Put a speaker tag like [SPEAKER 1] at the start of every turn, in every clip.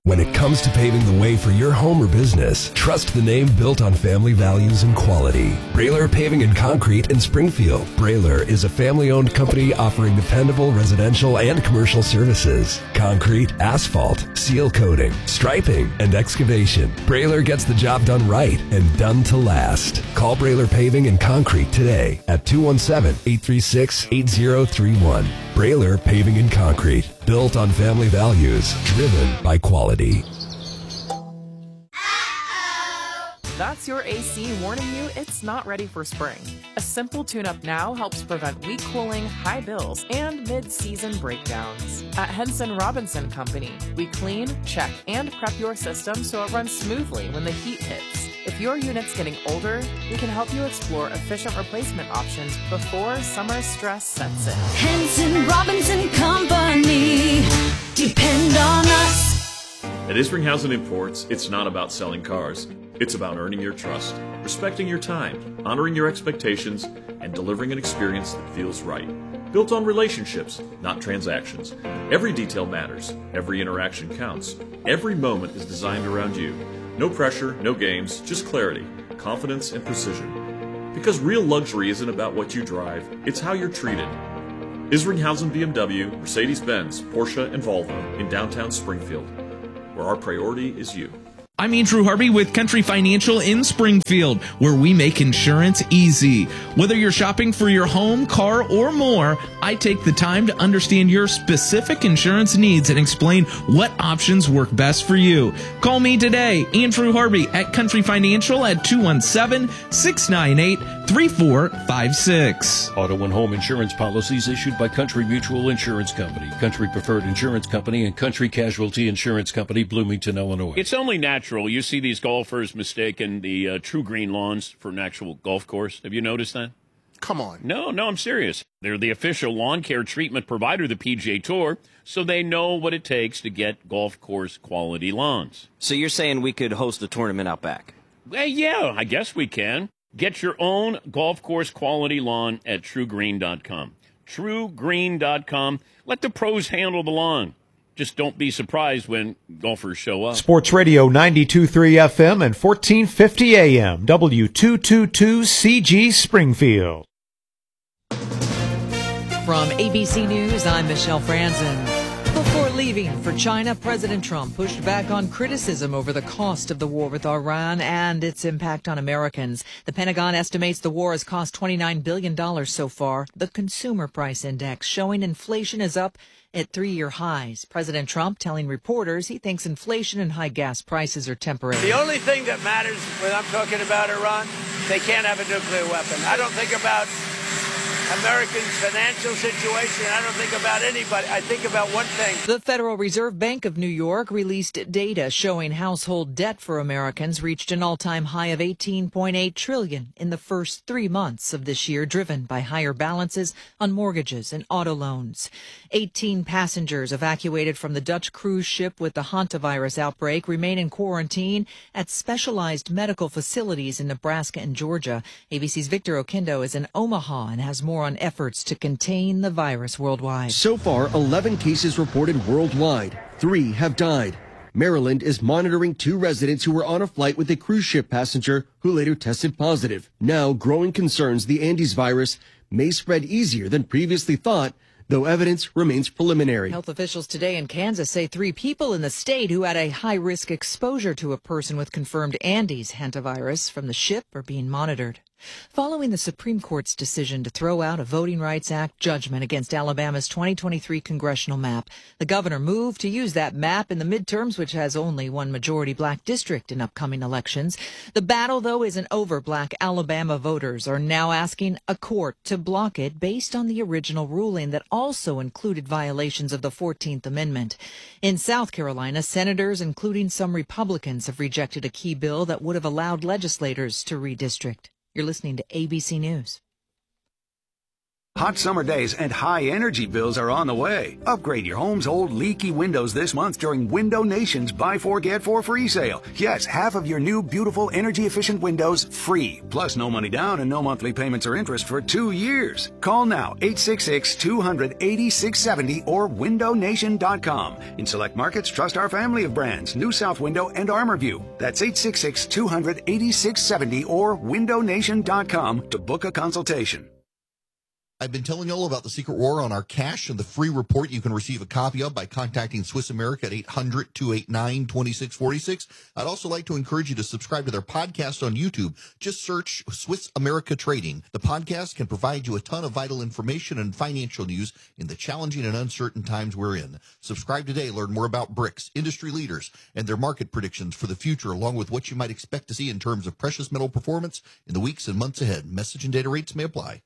[SPEAKER 1] When it comes to paving the way for your home or business, trust the name built on family values and quality. Brailer Paving and Concrete in Springfield. Brailer is a family-owned company offering dependable residential and commercial services. Concrete, asphalt, seal coating, striping, and excavation. Brailer gets the job done right and done to last. Call Brailer Paving and Concrete today at 217-836-8031. Brailer Paving and Concrete. Built on family values, driven by quality.
[SPEAKER 2] That's your AC warning you it's not ready for spring. A simple tune-up now helps prevent weak cooling, high bills, and mid-season breakdowns. At Henson Robinson Company, we clean, check, and prep your system so it runs smoothly when the heat hits. If your unit's getting older, we can help you explore efficient replacement options before summer stress sets in.
[SPEAKER 3] Henson Robinson Company. Depend on us.
[SPEAKER 4] At Isringhausen Imports, it's not about selling cars. It's about earning your trust, respecting your time, honoring your expectations, and delivering an experience that feels right. Built on relationships, not transactions. Every detail matters. Every interaction counts. Every moment is designed around you. No pressure, no games, just clarity, confidence, and precision. Because real luxury isn't about what you drive, it's how you're treated. Isringhausen BMW, Mercedes-Benz, Porsche, and Volvo in downtown Springfield, where our priority is you.
[SPEAKER 5] I'm Andrew Harvey with Country Financial in Springfield, where we make insurance easy. Whether you're shopping for your home, car, or more, I take the time to understand your specific insurance needs and explain what options work best for you. Call me today, Andrew Harvey at Country Financial at 217-698-3456.
[SPEAKER 6] Auto and home insurance policies issued by Country Mutual Insurance Company, Country Preferred Insurance Company, and Country Casualty Insurance Company, Bloomington, Illinois.
[SPEAKER 7] It's only natural. You see these golfers mistaking the True Green lawns for an actual golf course. Have you noticed that?
[SPEAKER 8] Come on.
[SPEAKER 7] No, I'm serious. They're the official lawn care treatment provider of the PGA Tour, so they know what it takes to get golf course quality lawns.
[SPEAKER 9] So you're saying we could host a tournament out back?
[SPEAKER 7] Well, yeah, I guess we can. Get your own golf course quality lawn at TrueGreen.com. TrueGreen.com. Let the pros handle the lawn. Just don't be surprised when golfers show up.
[SPEAKER 10] Sports Radio 92.3 FM and 1450 AM, W222CG Springfield.
[SPEAKER 11] From ABC News, I'm Michelle Franzen. Before leaving for China, President Trump pushed back on criticism over the cost of the war with Iran and its impact on Americans. The Pentagon estimates the war has cost $29 billion so far. The Consumer Price Index showing inflation is up at 3-year highs. President Trump telling reporters he thinks inflation and high gas prices are temporary.
[SPEAKER 12] The only thing that matters when I'm talking about Iran, they can't have a nuclear weapon. I don't think about Americans' financial situation. I don't think about anybody. I think about one thing.
[SPEAKER 11] The Federal Reserve Bank of New York released data showing household debt for Americans reached an all-time high of $18.8 trillion in the first 3 months of this year, driven by higher balances on mortgages and auto loans. 18 passengers evacuated from the Dutch cruise ship with the hantavirus outbreak remain in quarantine at specialized medical facilities in Nebraska and Georgia. ABC's Victor Oquendo is in Omaha and has more on efforts to contain the virus worldwide.
[SPEAKER 13] So far, 11 cases reported worldwide. 3 have died. Maryland is monitoring 2 residents who were on a flight with a cruise ship passenger who later tested positive. Now, growing concerns the Andes virus may spread easier than previously thought, though evidence remains preliminary.
[SPEAKER 11] Health officials today in Kansas say 3 people in the state who had a high-risk exposure to a person with confirmed Andes hantavirus from the ship are being monitored. Following the Supreme Court's decision to throw out a Voting Rights Act judgment against Alabama's 2023 congressional map, the governor moved to use that map in the midterms, which has only one majority black district in upcoming elections. The battle, though, isn't over. Black Alabama voters are now asking a court to block it based on the original ruling that also included violations of the 14th Amendment. In South Carolina, senators, including some Republicans, have rejected a key bill that would have allowed legislators to redistrict. You're listening to ABC News.
[SPEAKER 8] Hot summer days and high energy bills are on the way. Upgrade your home's old leaky windows this month during Window Nation's Buy 4 Get 4 free sale. Yes, half of your new beautiful energy efficient windows free. Plus no money down and no monthly payments or interest for 2 years. Call now 866-200-8670 or windownation.com. In select markets, trust our family of brands, New South Window and ArmorView. That's 866-200-8670 or windownation.com to book a consultation.
[SPEAKER 14] I've been telling you all about the Secret War on our cash and the free report you can receive a copy of by contacting Swiss America at 800-289-2646. I'd also like to encourage you to subscribe to their podcast on YouTube. Just search Swiss America Trading. The podcast can provide you a ton of vital information and financial news in the challenging and uncertain times we're in. Subscribe today. Learn more about BRICS, industry leaders, and their market predictions for the future, along with what you might expect to see in terms of precious metal performance in the weeks and months ahead. Message and data rates may apply.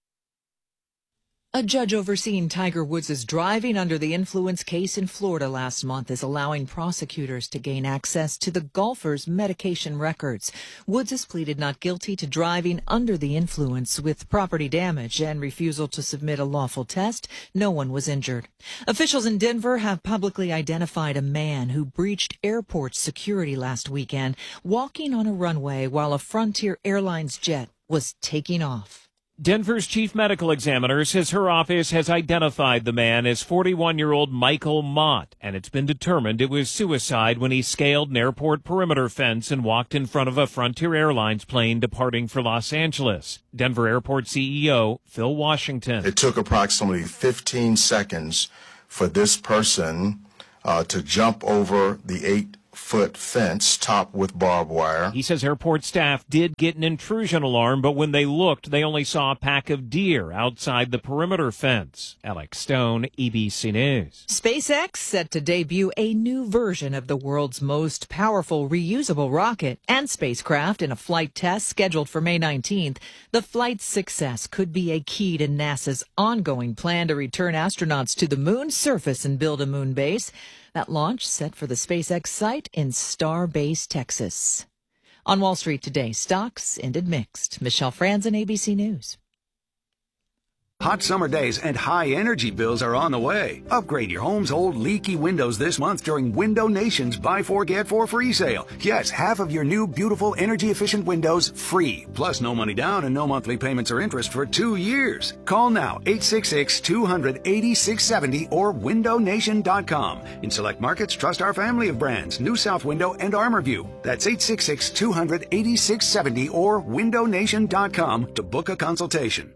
[SPEAKER 11] A judge overseeing Tiger Woods' driving under the influence case in Florida last month is allowing prosecutors to gain access to the golfer's medication records. Woods has pleaded not guilty to driving under the influence with property damage and refusal to submit a lawful test. No one was injured. Officials in Denver have publicly identified a man who breached airport security last weekend, walking on a runway while a Frontier Airlines jet was taking off.
[SPEAKER 15] Denver's chief medical examiner says her office has identified the man as 41-year-old Michael Mott, and it's been determined it was suicide when he scaled an airport perimeter fence and walked in front of a Frontier Airlines plane departing for Los Angeles. Denver Airport CEO Phil Washington.
[SPEAKER 16] It took approximately 15 seconds for this person to jump over the 8-foot fence topped with barbed wire.
[SPEAKER 15] He says airport staff did get an intrusion alarm, but when they looked, they only saw a pack of deer outside the perimeter fence. Alex Stone, ABC News.
[SPEAKER 11] SpaceX set to debut a new version of the world's most powerful reusable rocket and spacecraft in a flight test scheduled for May 19th. The flight's success could be a key to NASA's ongoing plan to return astronauts to the moon's surface and build a moon base. That launch set for the SpaceX site in Starbase, Texas. On Wall Street today, stocks ended mixed. Michelle Franzen, ABC News.
[SPEAKER 8] Hot summer days and high energy bills are on the way. Upgrade your home's old leaky windows this month during Window Nation's Buy 4 Get 4 free sale. Yes, half of your new beautiful energy efficient windows free. Plus no money down and no monthly payments or interest for 2 years. Call now 866-200-8670 or windownation.com. In select markets, trust our family of brands, New South Window and ArmorView. That's 866-200-8670 or windownation.com to book a consultation.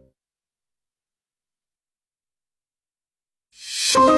[SPEAKER 17] Good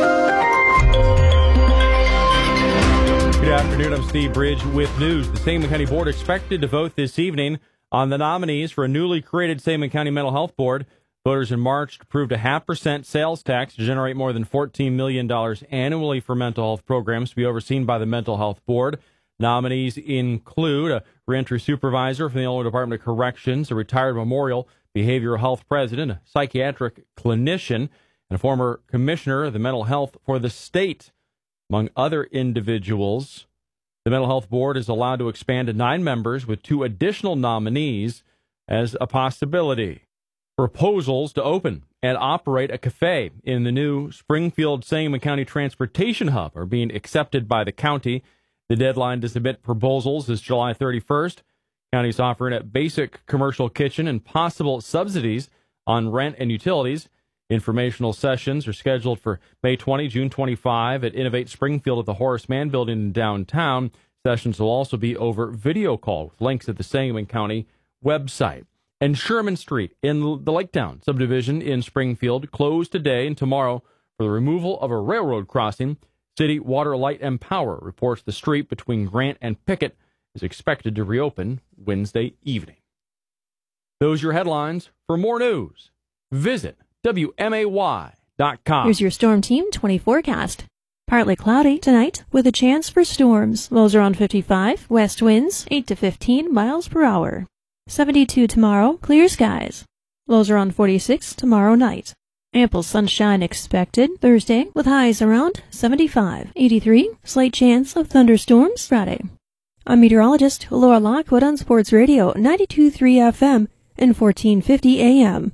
[SPEAKER 17] afternoon, I'm Steve Bridge with news. The Sangamon County Board expected to vote this evening on the nominees for a newly created Sangamon County Mental Health Board. Voters in March approved a 0.5% sales tax to generate more than $14 million annually for mental health programs to be overseen by the Mental Health Board. Nominees include a reentry supervisor from the Illinois Department of Corrections, a retired Memorial Behavioral Health president, a psychiatric clinician, and a former commissioner of the mental health for the state, among other individuals. The Mental Health Board is allowed to expand to 9 members with 2 additional nominees as a possibility. Proposals to open and operate a cafe in the new Springfield-Sangamon County Transportation Hub are being accepted by the county. The deadline to submit proposals is July 31st. County's offering a basic commercial kitchen and possible subsidies on rent and utilities. Informational sessions are scheduled for May 20, June 25 at Innovate Springfield at the Horace Mann Building in downtown. Sessions will also be over video call with links at the Sangamon County website. And Sherman Street in the Laketown subdivision in Springfield closed today and tomorrow for the removal of a railroad crossing. City Water, Light, and Power reports the street between Grant and Pickett is expected to reopen Wednesday evening. Those are your headlines. For more news, visit WMAY.com.
[SPEAKER 18] Here's your Storm Team 20 forecast. Partly cloudy tonight with a chance for storms. Lows around 55, west winds 8 to 15 miles per hour. 72 tomorrow, clear skies. Lows around 46 tomorrow night. Ample sunshine expected Thursday with highs around 75. 83, slight chance of thunderstorms Friday. I'm meteorologist Laura Lockwood on Sports Radio 92.3 FM and 1450 AM.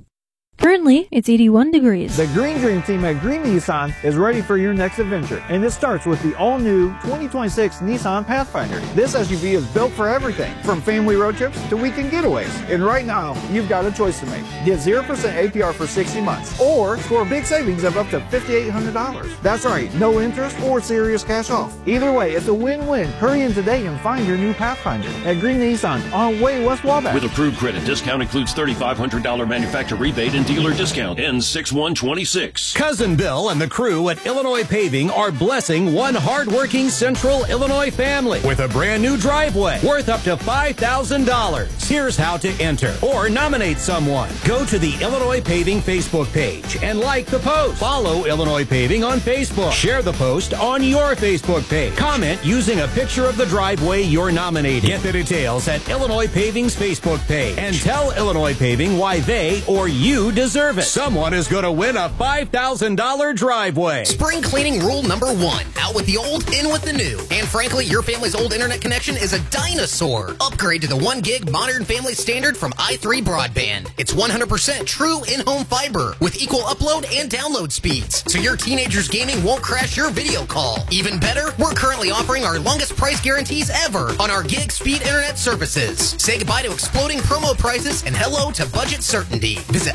[SPEAKER 18] Currently, it's 81 degrees.
[SPEAKER 19] The Green Dream team at Green Nissan is ready for your next adventure, and it starts with the all-new 2026 Nissan Pathfinder. This SUV is built for everything, from family road trips to weekend getaways. And right now, you've got a choice to make. Get 0% APR for 60 months, or score big savings of up to $5,800. That's right, no interest or serious cash off. Either way, it's a win-win. Hurry in today and find your new Pathfinder at Green Nissan on Way West Wabash.
[SPEAKER 6] With approved credit, discount includes $3,500 manufacturer rebate and dealer discount. Ends 6/1/26.
[SPEAKER 20] Cousin Bill and the crew at Illinois Paving are blessing one hardworking Central Illinois family with a brand new driveway worth up to $5,000. Here's how to enter or nominate someone. Go to the Illinois Paving Facebook page and like the post. Follow Illinois Paving on Facebook. Share the post on your Facebook page. Comment using a picture of the driveway you're nominating. Get the details at Illinois Paving's Facebook page and tell Illinois Paving why they or you deserve it. Someone is going to win a $5,000 driveway.
[SPEAKER 21] Spring cleaning rule number 1. Out with the old, in with the new. And frankly, your family's old internet connection is a dinosaur. Upgrade to the 1 gig modern family standard from i3 Broadband. It's 100% true in-home fiber with equal upload and download speeds, so your teenager's gaming won't crash your video call. Even better, we're currently offering our longest price guarantees ever on our gig speed internet services. Say goodbye to exploding promo prices and hello to budget certainty. Visit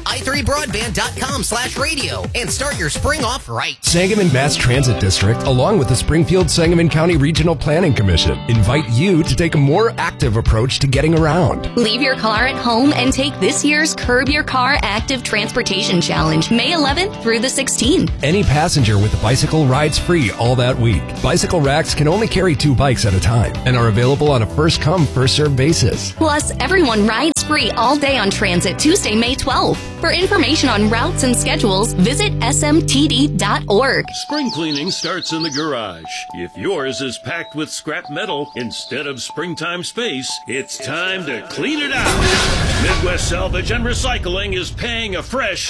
[SPEAKER 21] i3broadband.com/radio and start your spring off right.
[SPEAKER 1] Sangamon Mass Transit District, along with the Springfield-Sangamon County Regional Planning Commission, invite you to take a more active approach to getting around.
[SPEAKER 22] Leave your car at home and take this year's Curb Your Car Active Transportation Challenge, May 11th through the 16th.
[SPEAKER 1] Any passenger with a bicycle rides free all that week. Bicycle racks can only carry 2 bikes at a time and are available on a first-come, first-served basis.
[SPEAKER 22] Plus, everyone rides free all day on transit Tuesday, May 12th. For information on routes and schedules, visit smtd.org.
[SPEAKER 6] Spring cleaning starts in the garage. If yours is packed with scrap metal instead of springtime space, it's time to clean it out. Midwest Salvage and Recycling is paying a fresh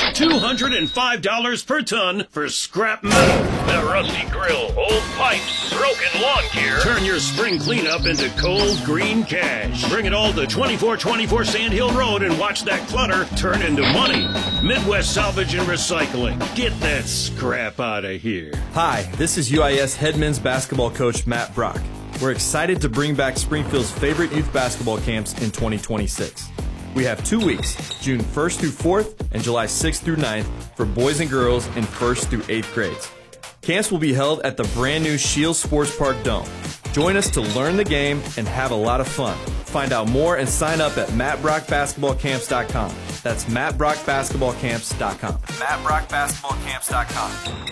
[SPEAKER 6] $205 per ton for scrap metal.
[SPEAKER 7] The rusty grill, old pipes, broken lawn gear.
[SPEAKER 6] Turn your spring cleanup into cold green cash. Bring it all to 2424 Sand Hill Road and watch that clutter turn into money. Midwest Salvage and Recycling. Get that scrap out of here.
[SPEAKER 23] Hi, this is UIS head men's basketball coach Matt Brock. We're excited to bring back Springfield's favorite youth basketball camps in 2026. We have 2 weeks, June 1st through 4th and July 6th through 9th for boys and girls in 1st through 8th grades. Camps will be held at the brand new Shields Sports Park Dome. Join us to learn the game and have a lot of fun. Find out more and sign up at mattbrockbasketballcamps.com. That's mattbrockbasketballcamps.com. mattbrockbasketballcamps.com.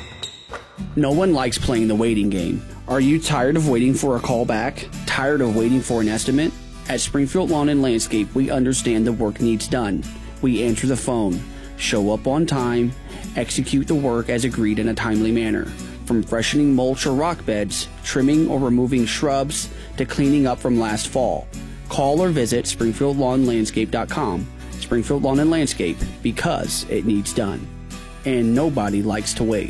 [SPEAKER 24] No one likes playing the waiting game. Are you tired of waiting for a call back? Tired of waiting for an estimate? At Springfield Lawn and Landscape, we understand the work needs done. We answer the phone, show up on time, execute the work as agreed in a timely manner. From freshening mulch or rock beds, trimming or removing shrubs, to cleaning up from last fall. Call or visit SpringfieldLawnLandscape.com. Springfield Lawn and Landscape, because it needs done. And nobody likes to wait.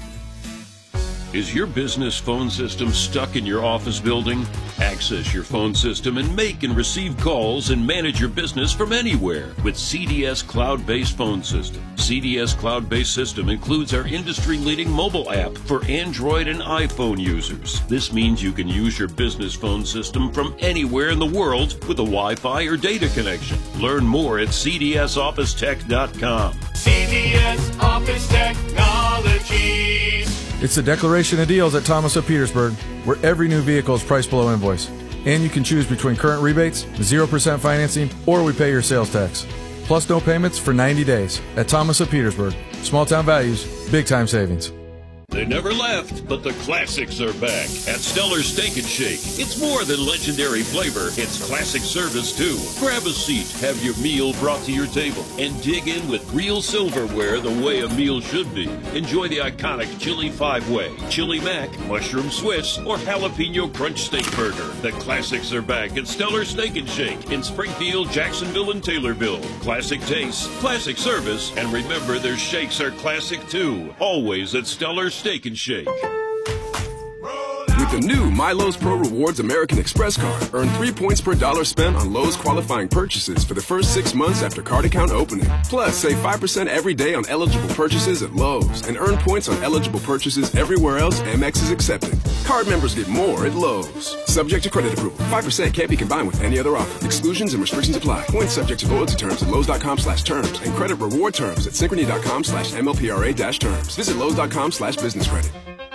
[SPEAKER 6] Is your business phone system stuck in your office building? Access your phone system and make and receive calls and manage your business from anywhere with CDS Cloud-Based Phone System. CDS Cloud-Based System includes our industry-leading mobile app for Android and iPhone users. This means you can use your business phone system from anywhere in the world with a Wi-Fi or data connection. Learn more at cdsofficetech.com.
[SPEAKER 25] CDS Office Technologies.
[SPEAKER 26] It's the Declaration of Deals at Thomas of Petersburg, where every new vehicle is priced below invoice. And you can choose between current rebates, 0% financing, or we pay your sales tax. Plus no payments for 90 days. At Thomas of Petersburg. Small town values, big time savings.
[SPEAKER 6] They never left, but the classics are back at Stellar Steak and Shake. It's more than legendary flavor, it's classic service too. Grab a seat, have your meal brought to your table, and dig in with real silverware the way a meal should be. Enjoy the iconic Chili 5-Way, Chili Mac, Mushroom Swiss, or Jalapeno Crunch Steak Burger. The classics are back at Stellar Steak and Shake in Springfield, Jacksonville, and Taylorville. Classic taste, classic service, and remember their shakes are classic too. Always at Stellar Steak and Shake.
[SPEAKER 2] With the new MyLowe's Pro Rewards American Express card, earn 3 points per dollar spent on Lowe's qualifying purchases for the first 6 months after card account opening. Plus, save 5% every day on eligible purchases at Lowe's and earn points on eligible purchases everywhere else Amex is accepted. Card members get more at Lowe's. Subject to credit approval. 5% can't be combined with any other offer. Exclusions and restrictions apply. Points subject to loyalty terms at Lowe's.com/terms and credit reward terms at Synchrony.com/MLPRA-terms. Visit Lowe's.com/business credit.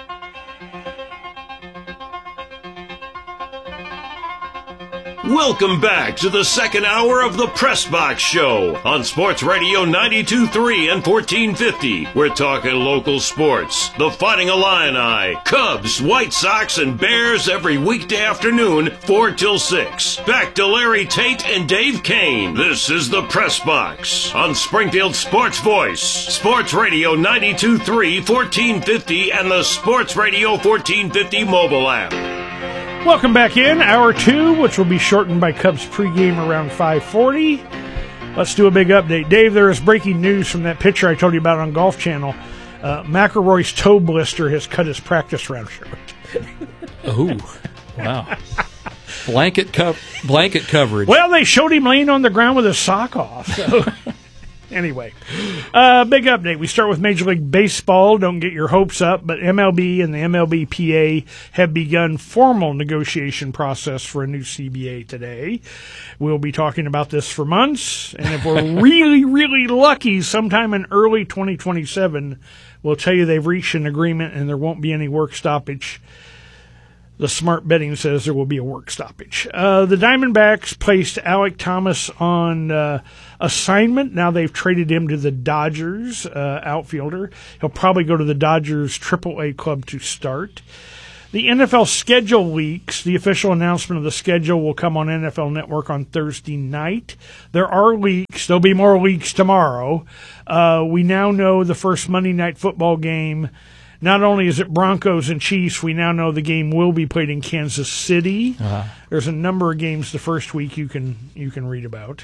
[SPEAKER 6] Welcome back to the second hour of the Press Box Show on Sports Radio 92.3 and 1450. We're talking local sports. The Fighting Illini, Cubs, White Sox, and Bears every weekday afternoon, 4 till 6. Back to Larry Tate and Dave Kane. This is the Press Box on Springfield Sports Voice. Sports Radio 92.3, 1450, and the Sports Radio 1450 mobile app.
[SPEAKER 3] Welcome back in, Hour 2, which will be shortened by Cubs pregame around 5:40. Let's do a big update. Dave, there is breaking news from that picture I told you about on Golf Channel. McIlroy's toe blister has cut his practice round short.
[SPEAKER 4] Oh, wow. Blanket coverage.
[SPEAKER 3] Well, they showed him laying on the ground with his sock off. So. Anyway, big update. We start with Major League Baseball. Don't get your hopes up, but MLB and the MLBPA have begun formal negotiation process for a new CBA today. We'll be talking about this for months, and if we're really, really lucky, sometime in early 2027, we'll tell you they've reached an agreement and there won't be any work stoppage. The smart betting says there will be a work stoppage. The Diamondbacks placed Alek Thomas on assignment. Now they've traded him to the Dodgers outfielder. He'll probably go to the Dodgers AAA club to start. The NFL schedule leaks. The official announcement of the schedule will come on NFL Network on Thursday night. There are leaks. There'll be more leaks tomorrow. We now know the first Monday Night Football game. Not only is it Broncos and Chiefs, we now know the game will be played in Kansas City. Uh-huh. There's a number of games the first week you can read about.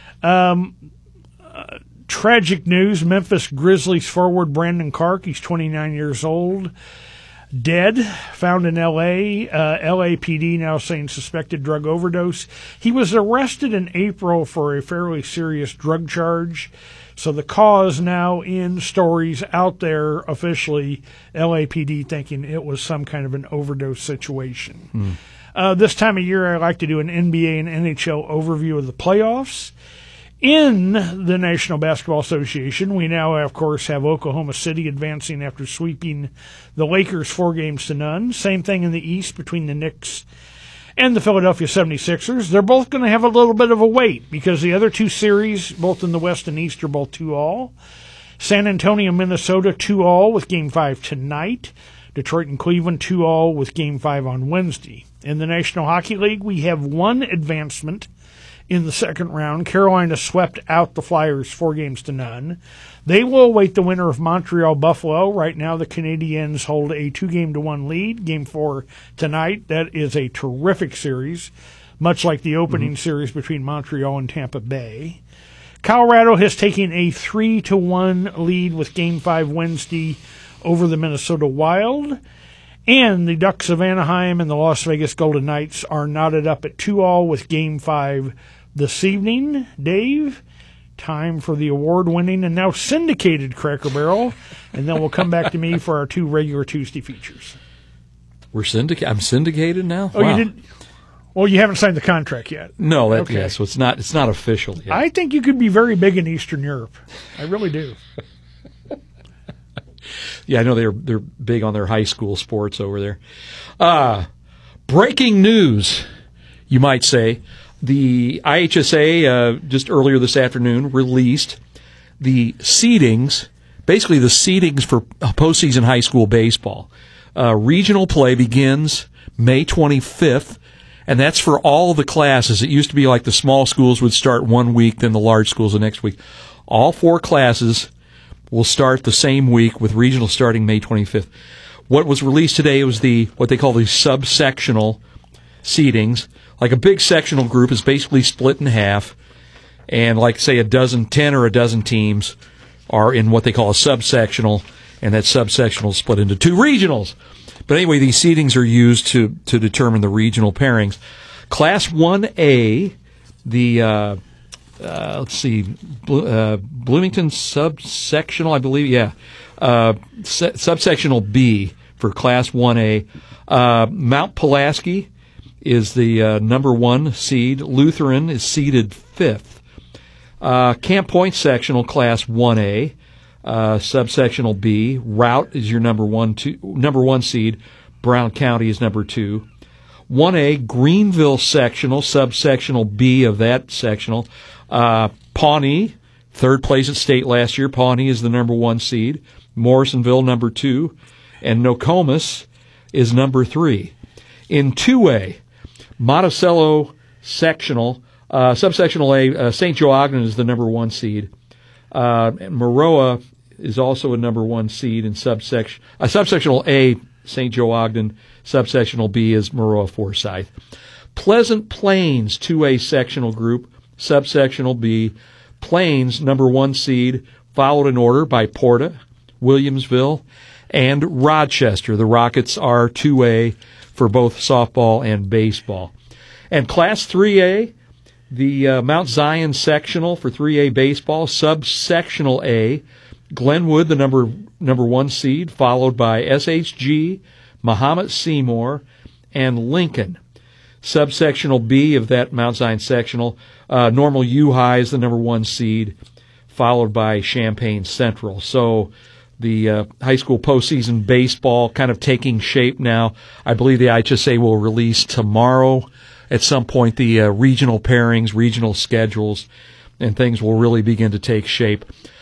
[SPEAKER 3] Tragic news: Memphis Grizzlies forward Brandon Clark, he's 29 years old, dead, found in L.A. LAPD now saying suspected drug overdose. He was arrested in April for a fairly serious drug charge. So the cause now in stories out there officially, LAPD thinking it was some kind of an overdose situation. This time of year, I like to do an NBA and NHL overview of the playoffs. In the National Basketball Association, we now, of course, have Oklahoma City advancing after sweeping the Lakers 4-0. Same thing in the East between the Knicks and the Philadelphia 76ers. They're both going to have a little bit of a wait because the other two series, both in the West and East, are both 2-all. San Antonio, Minnesota, 2-all with Game 5 tonight. Detroit and Cleveland, 2-all with Game 5 on Wednesday. In the National Hockey League, we have one advancement in the second round. Carolina swept out the Flyers 4-0. They will await the winner of Montreal-Buffalo. Right now, the Canadiens hold a 2-1 lead. Game 4 tonight. That is a terrific series, much like the opening series between Montreal and Tampa Bay. Colorado has taken a 3-1 lead with Game 5 Wednesday over the Minnesota Wild. And the Ducks of Anaheim and the Las Vegas Golden Knights are knotted up at 2-all with Game 5 this evening. Dave, time for the award-winning and now syndicated Cracker Barrel, and then we'll come back to me for our two regular Tuesday features.
[SPEAKER 4] I'm syndicated now?
[SPEAKER 3] Oh, wow. You didn't? Well, you haven't signed the contract yet.
[SPEAKER 4] No, okay. So it's not official yet.
[SPEAKER 3] I think you could be very big in Eastern Europe. I really do.
[SPEAKER 4] Yeah, I know they're big on their high school sports over there. Breaking news, you might say. The IHSA, just earlier this afternoon, released the seedings, basically the seedings for postseason high school baseball. Regional play begins May 25th, and that's for all the classes. It used to be like the small schools would start one week, then the large schools the next week. All four classes will start the same week, with regional starting May 25th. What was released today was what they call the subsectional seedings. Like a big sectional group is basically split in half, and like, say, 10 or a dozen teams are in what they call a subsectional, and that subsectional is split into two regionals. But anyway, these seedings are used to determine the regional pairings. Class 1A, the let's see, Bloomington subsectional, I believe, subsectional B for Class 1A. Mount Pulaski is the number 1 seed. Lutheran is seeded 5th. Camp Point sectional Class 1A, subsectional B. Route is your number one seed. Brown County is number 2. 1A Greenville sectional, subsectional B of that sectional. Pawnee, 3rd place at state last year. Pawnee is the number 1 seed. Morrisonville, number 2. And Nokomis is number 3. In 2A, Monticello sectional, subsectional A, St. Joe Ogden is the number 1 seed. Maroa is also a number 1 seed in subsectional A, St. Joe Ogden. Subsectional B is Maroa Forsyth. Pleasant Plains, 2A sectional group, subsectional B. Plains, number 1 seed, followed in order by Porta, Williamsville, and Rochester. The Rockets are 2A for both softball and baseball. And Class 3A, the Mount Zion sectional for 3A baseball, subsectional A, Glenwood, the number 1 seed, followed by SHG, Mahomet Seymour, and Lincoln. Subsectional B of that Mount Zion sectional, Normal U High is the number 1 seed, followed by Champaign Central. So the high school postseason baseball kind of taking shape now. I believe the IHSA will release tomorrow at some point the regional pairings, regional schedules, and things will really begin to take shape.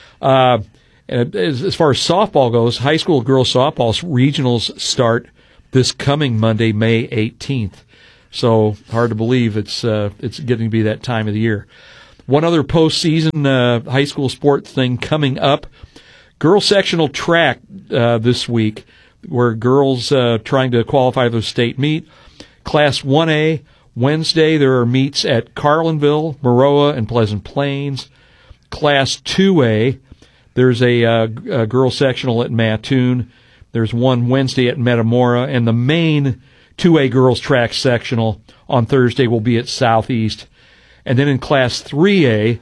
[SPEAKER 4] As far as softball goes, high school girls softball regionals start this coming Monday, May 18th. So hard to believe it's getting to be that time of the year. One other postseason high school sport thing coming up: girls sectional track this week, where girls trying to qualify for the state meet. Class 1A Wednesday there are meets at Carlinville, Maroa, and Pleasant Plains. Class 2A there's a girls sectional at Mattoon. There's one Wednesday at Metamora, and the main 2A girls track sectional on Thursday will be at Southeast. And then in Class 3A,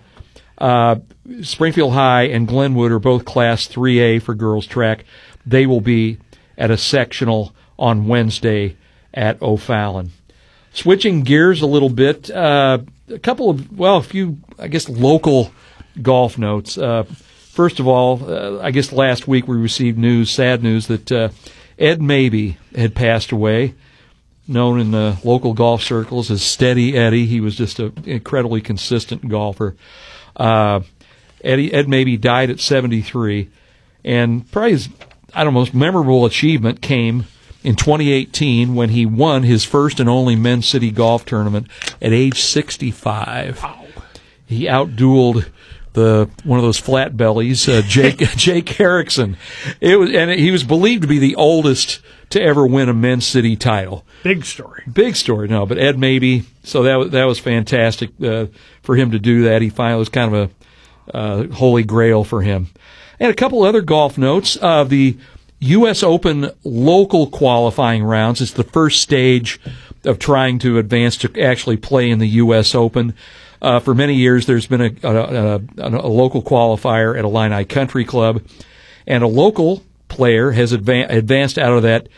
[SPEAKER 4] Springfield High and Glenwood are both Class 3A for girls track. They will be at a sectional on Wednesday at O'Fallon. Switching gears a little bit, a few, I guess, local golf notes. First of all, I guess last week we received sad news that Ed Mabey had passed away, known in the local golf circles as Steady Eddie. He was just an incredibly consistent golfer. Ed Mabey died at 73, and probably his, most memorable achievement came in 2018 when he won his first and only Men's City Golf Tournament at age 65. Wow. He outdueled one of those flat bellies, Jake Erickson. He was believed to be the oldest to ever win a Men's City title. Big story. No, but Ed Mabey. So that was fantastic for him to do that. He finally was kind of a holy grail for him. And a couple other golf notes. The U.S. Open local qualifying rounds. It's the first stage of trying to advance to actually play in the U.S. Open. For many years, there's been a local qualifier at Illini Country Club, and a local player has advanced out of that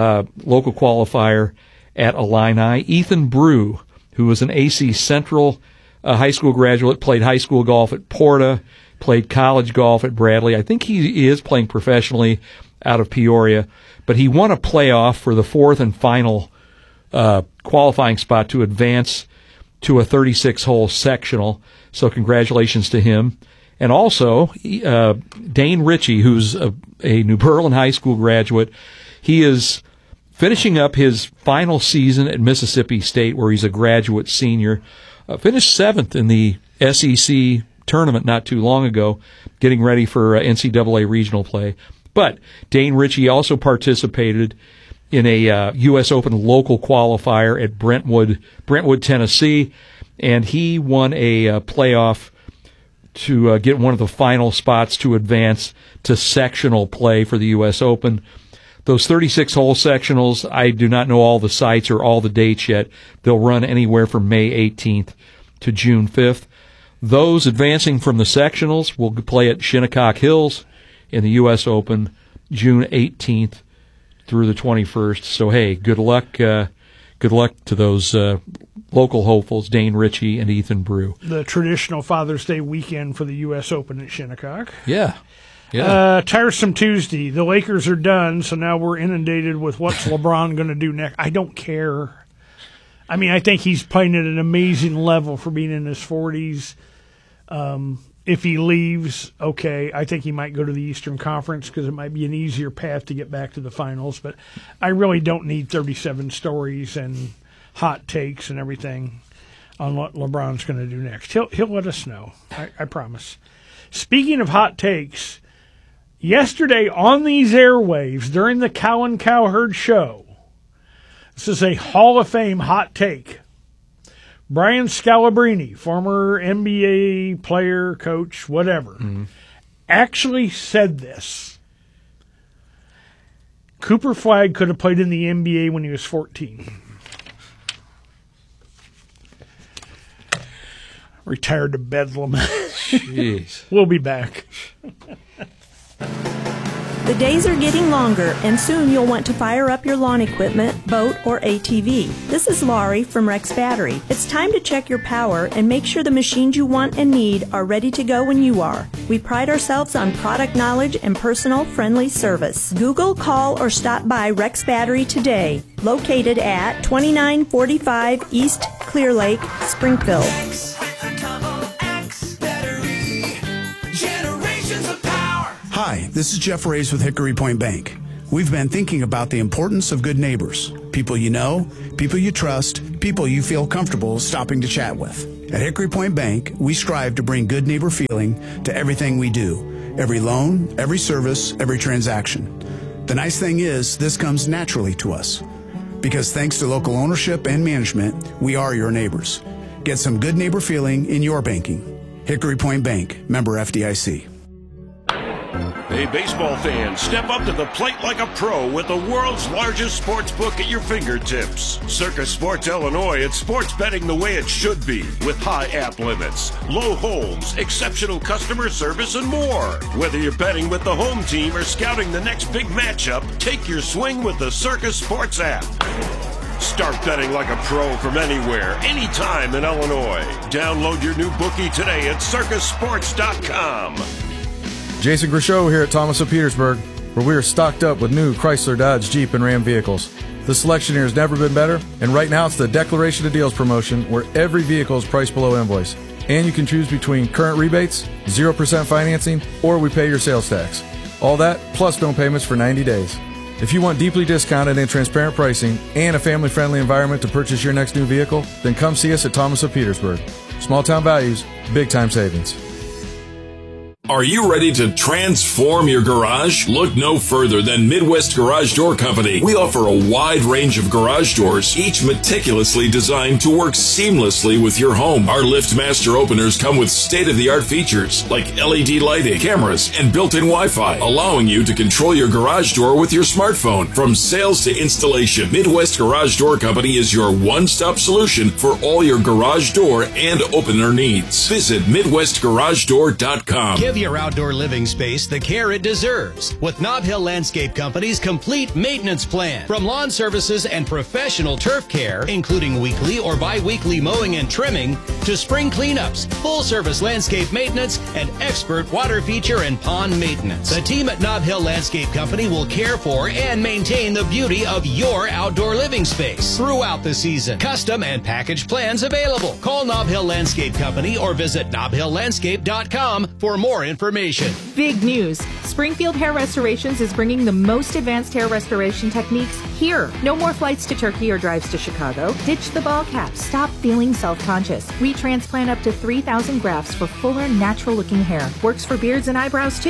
[SPEAKER 4] local qualifier at Illini. Ethan Brew, who was an AC Central high school graduate, played high school golf at Porta, played college golf at Bradley. I think he is playing professionally out of Peoria, but he won a playoff for the fourth and final qualifying spot to advance to a 36-hole sectional, so congratulations to him. And also, Dane Ritchie, who's a New Berlin High School graduate, he is finishing up his final season at Mississippi State, where he's a graduate senior. Finished 7th in the SEC tournament not too long ago, getting ready for NCAA regional play. But Dane Ritchie also participated in a U.S. Open local qualifier at Brentwood, Tennessee, and he won a playoff to get one of the final spots to advance to sectional play for the U.S. Open. Those 36-hole sectionals, I do not know all the sites or all the dates yet. They'll run anywhere from May 18th to June 5th. Those advancing from the sectionals will play at Shinnecock Hills in the U.S. Open June 18th through the 21st. So, hey, good luck to those local hopefuls, Dane Ritchie and Ethan Brew.
[SPEAKER 3] The traditional Father's Day weekend for the U.S. Open at Shinnecock.
[SPEAKER 4] Yeah.
[SPEAKER 3] Tiresome Tuesday. The Lakers are done, so now we're inundated with what's LeBron going to do next. I don't care. I mean, I think he's playing at an amazing level for being in his 40s. If he leaves, okay, I think he might go to the Eastern Conference because it might be an easier path to get back to the finals. But I really don't need 37 stories and hot takes and everything on what LeBron's going to do next. He'll let us know, I promise. Speaking of hot takes, yesterday on these airwaves during the Cowan Cowherd show, this is a Hall of Fame hot take. Brian Scalabrine, former NBA player, coach, whatever, actually said this. Cooper Flagg could have played in the NBA when he was 14. Retired to Bedlam.
[SPEAKER 4] Jeez.
[SPEAKER 3] We'll be back.
[SPEAKER 5] The days are getting longer, and soon you'll want to fire up your lawn equipment, boat, or ATV. This is Laurie from Rex Battery. It's time to check your power and make sure the machines you want and need are ready to go when you are. We pride ourselves on product knowledge and personal, friendly service. Google, call, or stop by Rex Battery today. Located at 2945 East Clear Lake, Springfield.
[SPEAKER 9] Hi, this is Jeff Reyes with Hickory Point Bank. We've been thinking about the importance of good neighbors, people you know, people you trust, people you feel comfortable stopping to chat with. At Hickory Point Bank, we strive to bring good neighbor feeling to everything we do, every loan, every service, every transaction. The nice thing is, this comes naturally to us. Because thanks to local ownership and management, we are your neighbors. Get some good neighbor feeling in your banking. Hickory Point Bank, member FDIC.
[SPEAKER 6] Hey, baseball fans, step up to the plate like a pro with the world's largest sports book at your fingertips. Circus Sports Illinois, it's sports betting the way it should be, with high app limits, low holds, exceptional customer service, and more. Whether you're betting with the home team or scouting the next big matchup, take your swing with the Circus Sports app. Start betting like a pro from anywhere, anytime in Illinois. Download your new bookie today at circusports.com.
[SPEAKER 26] Jason Grishow here at Thomas of Petersburg, where we are stocked up with new Chrysler, Dodge, Jeep, and Ram vehicles. The selection here has never been better, and right now it's the Declaration of Deals promotion where every vehicle is priced below invoice. And you can choose between current rebates, 0% financing, or we pay your sales tax. All that, plus no payments for 90 days. If you want deeply discounted and transparent pricing and a family-friendly environment to purchase your next new vehicle, then come see us at Thomas of Petersburg. Small town values, big time savings.
[SPEAKER 10] Are you ready to transform your garage? Look no further than Midwest Garage Door Company. We offer a wide range of garage doors, each meticulously designed to work seamlessly with your home. Our LiftMaster openers come with state-of-the-art features like LED lighting, cameras, and built-in Wi-Fi, allowing you to control your garage door with your smartphone. From sales to installation, Midwest Garage Door Company is your one-stop solution for all your garage door and opener needs. Visit MidwestGarageDoor.com.
[SPEAKER 20] Give your outdoor living space the care it deserves with Nob Hill Landscape Company's complete maintenance plan. From lawn services and professional turf care, including weekly or bi-weekly mowing and trimming, to spring cleanups, full-service landscape maintenance, and expert water feature and pond maintenance. The team at Nob Hill Landscape Company will care for and maintain the beauty of your outdoor living space throughout the season. Custom and package plans available. Call Nob Hill Landscape Company or visit nobhilllandscape.com for more information.
[SPEAKER 12] Big news. Springfield Hair Restorations is bringing the most advanced hair restoration techniques here. No more flights to Turkey or drives to Chicago. Ditch the ball cap. Stop feeling self-conscious. We transplant up to 3,000 grafts for fuller, natural-looking hair. Works for beards and eyebrows, too.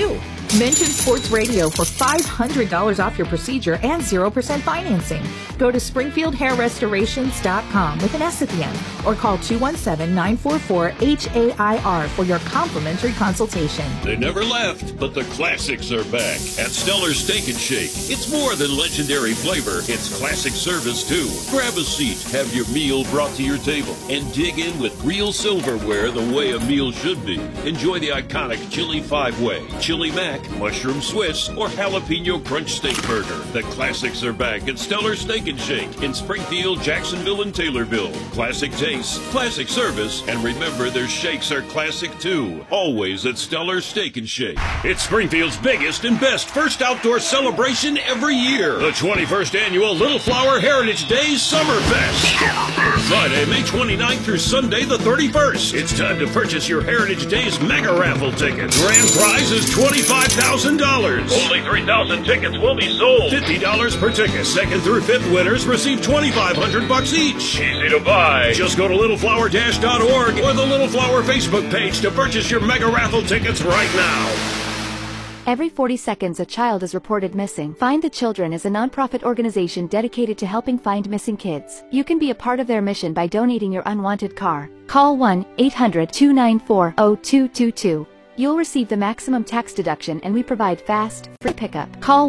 [SPEAKER 12] Mention Sports Radio for $500 off your procedure and 0% financing. Go to SpringfieldHairRestorations.com with an S at the end, or call 217-944-HAIR for your complimentary consultation.
[SPEAKER 6] They never left, but the classics are back at Stellar Steak and Shake. It's more than legendary flavor, it's classic service too. Grab a seat, have your meal brought to your table, and dig in with real silverware the way a meal should be. Enjoy the iconic Chili 5-Way, Chili Mac, Mushroom Swiss, or Jalapeno Crunch Steak Burger. The classics are back at Stellar Steak and Shake in Springfield, Jacksonville, and Taylorville. Classic taste, classic service, and remember their shakes are classic too. Always at Stellar Steak and Shake. It's Springfield's biggest and best first outdoor celebration every year. The 21st Annual Little Flower Heritage Days Summerfest. Friday, May 29th through Sunday, the 31st. It's time to purchase your Heritage Days mega raffle tickets. Grand prize is $25,000. Only 3,000 tickets will be sold. $50 per ticket. Second through fifth winners receive $2,500 each. Easy to buy. Just go to littleflower-org or the Little Flower Facebook page to purchase your mega raffle tickets right now.
[SPEAKER 8] Every 40 seconds, a child is reported missing. Find the Children is a nonprofit organization dedicated to helping find missing kids. You can be a part of their mission by donating your unwanted car. Call 1-800-294-0222. You'll receive the maximum tax deduction, and we provide fast, free pickup. Call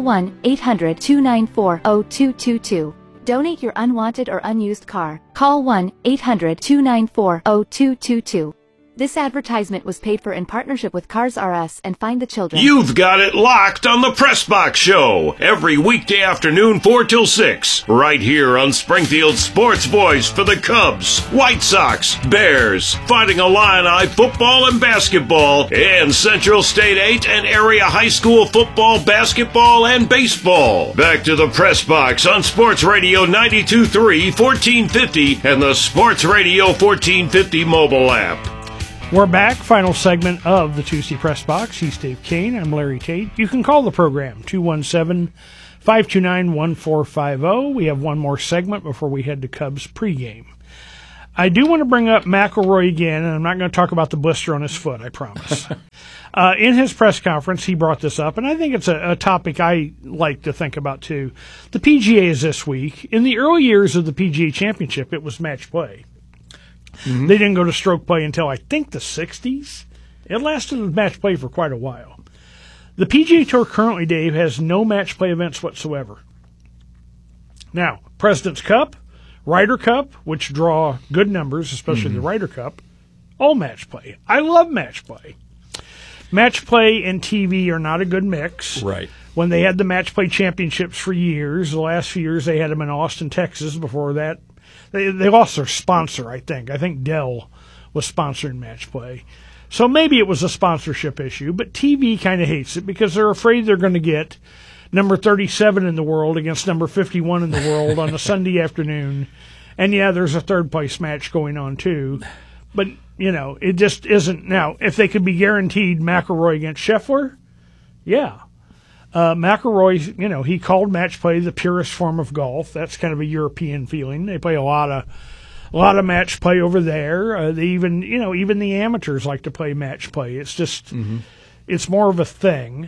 [SPEAKER 8] 1-800-294-0222. Donate your unwanted or unused car. Call 1-800-294-0222. This advertisement was paid for in partnership with Cars R Us and Find the Children.
[SPEAKER 6] You've got it locked on the Press Box Show every weekday afternoon 4 till 6, right here on Springfield's Sports Voice for the Cubs, White Sox, Bears, Fighting Illini football and basketball, and Central State 8 and area high school football, basketball, and baseball. Back to the Press Box on Sports Radio 92.3, 1450, and the Sports Radio 1450 mobile app.
[SPEAKER 3] We're back. Final segment of the Tuesday Press Box. He's Dave Kane. I'm Larry Tate. You can call the program, 217-529-1450. We have one more segment before we head to Cubs pregame. I do want to bring up McElroy again, and I'm not going to talk about the blister on his foot, I promise. In his press conference, he brought this up, and I think it's a topic I like to think about, too. The PGA is this week. In the early years of the PGA Championship, it was match play. Mm-hmm. They didn't go to stroke play until, I think, the 60s. It lasted with match play for quite a while. The PGA Tour currently, Dave, has no match play events whatsoever. Now, President's Cup, Ryder Cup, which draw good numbers, especially the Ryder Cup, all match play. I love match play. Match play and TV are not a good mix.
[SPEAKER 4] Right.
[SPEAKER 3] When they had the match play championships for years, the last few years they had them in Austin, Texas. Before that, they lost their sponsor, I think. I think Dell was sponsoring match play. So maybe it was a sponsorship issue, but TV kind of hates it because they're afraid they're going to get number 37 in the world against number 51 in the world on a Sunday afternoon. And, yeah, there's a third-place match going on, too. But, you know, it just isn't. Now, if they could be guaranteed McIlroy against Scheffler, yeah. McIlroy, you know, he called match play the purest form of golf. That's kind of a European feeling. They play a lot of match play over there. They even the amateurs like to play match play. It's just, it's more of a thing.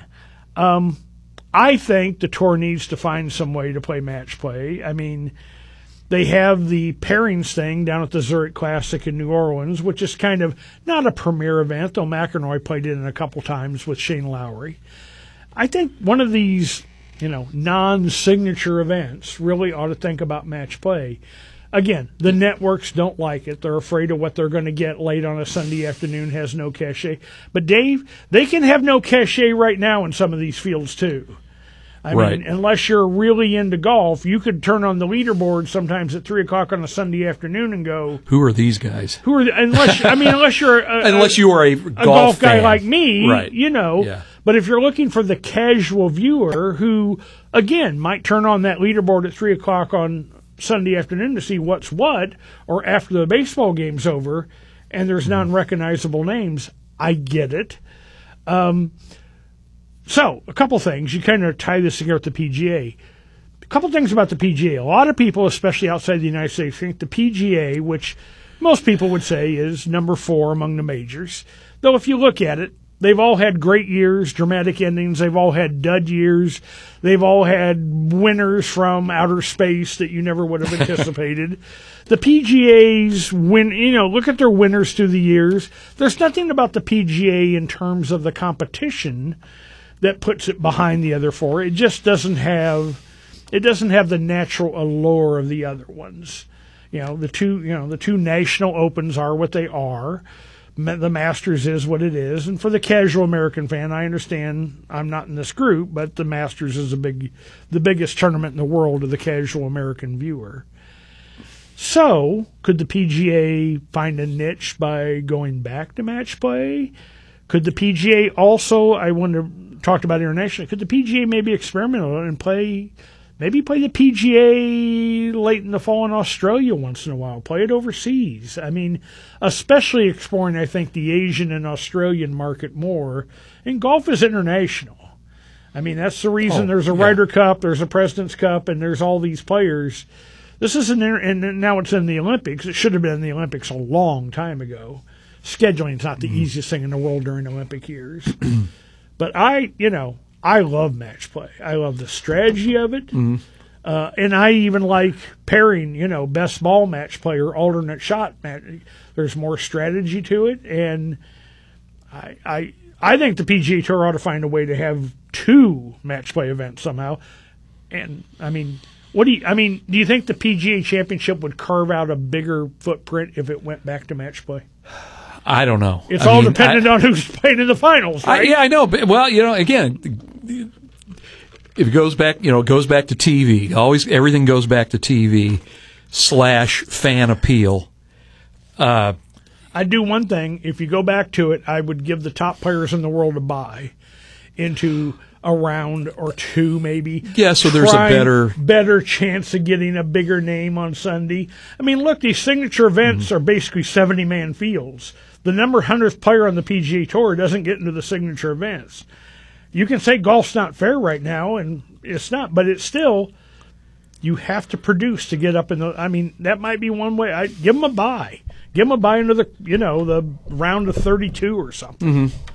[SPEAKER 3] I think the tour needs to find some way to play match play. I mean, they have the pairings thing down at the Zurich Classic in New Orleans, which is kind of not a premier event, though McIlroy played in it a couple times with Shane Lowry. I think one of these, non-signature events really ought to think about match play. Again, the networks don't like it. They're afraid of what they're going to get late on a Sunday afternoon, has no cachet. But, Dave, they can have no cachet right now in some of these fields, too. I mean, unless you're really into golf, you could turn on the leaderboard sometimes at 3 o'clock on a Sunday afternoon and go,
[SPEAKER 4] who are these guys?
[SPEAKER 3] Unless you're
[SPEAKER 4] unless you are a golf
[SPEAKER 3] guy
[SPEAKER 4] fan.
[SPEAKER 3] like me,
[SPEAKER 4] right.
[SPEAKER 3] Yeah. But if you're looking for the casual viewer who, again, might turn on that leaderboard at 3 o'clock on Sunday afternoon to see what's what, or after the baseball game's over and there's non-recognizable names, I get it. So, a couple things. You kind of tie this together with the PGA. A couple things about the PGA. A lot of people, especially outside the United States, think the PGA, which most people would say is number 4 among the majors, though if you look at it, They've all had great years, dramatic endings. They've all had dud years. They've all had winners from outer space that you never would have anticipated. The PGA's win, look at their winners through the years. There's nothing about the PGA in terms of the competition that puts it behind the other four. It just doesn't have the natural allure of the other ones. The two national opens are what they are. The Masters is what it is. And for the casual American fan, I understand I'm not in this group, but the Masters is the biggest tournament in the world to the casual American viewer. So, could the PGA find a niche by going back to match play? Could the PGA also, I talked about internationally, could the PGA maybe experiment and play the PGA late in the fall in Australia once in a while, play it overseas? I mean, especially exploring, I think, the Asian and Australian market more. And golf is international. I mean, that's the reason there's a Ryder Cup, there's a President's Cup, and there's all these players. This is and now it's in the Olympics. It should have been in the Olympics a long time ago. Scheduling's not the easiest thing in the world during Olympic years. But I love match play. I love the strategy of it. And I even like pairing, best ball match player, alternate shot match. There's more strategy to it. And I think the PGA Tour ought to find a way to have 2 match play events somehow. And, do you think the PGA Championship would carve out a bigger footprint if it went back to match play?
[SPEAKER 4] I don't know.
[SPEAKER 3] It's dependent on who's playing in the finals, right?
[SPEAKER 4] I know. But, again, if it goes back, it goes back to TV. Everything goes back to TV / fan appeal.
[SPEAKER 3] I'd do one thing. If you go back to it, I would give the top players in the world a bye into a round or 2, maybe.
[SPEAKER 4] Yeah, so there's a
[SPEAKER 3] better chance of getting a bigger name on Sunday. I mean, look, these signature events are basically 70-man fields. The number 100th player on the PGA Tour doesn't get into the signature events. You can say golf's not fair right now, and it's not, but it's still, you have to produce to get up in the. That might be one way. Give them a bye. Give them a bye into the the round of 32 or something.
[SPEAKER 4] Mm-hmm.